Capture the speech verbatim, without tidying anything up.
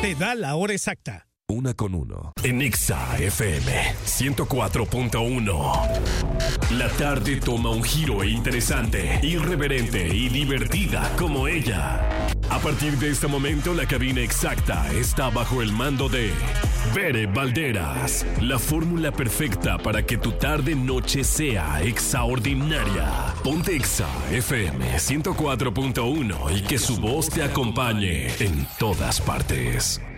te da la hora exacta. Una con uno. En Exa F M ciento cuatro punto uno. La tarde toma un giro interesante, irreverente y divertida como ella. A partir de este momento, la cabina exacta está bajo el mando de Bere Valderas. La fórmula perfecta para que tu tarde-noche sea extraordinaria. Ponte Exa F M ciento cuatro punto uno y que su voz te acompañe en todas partes.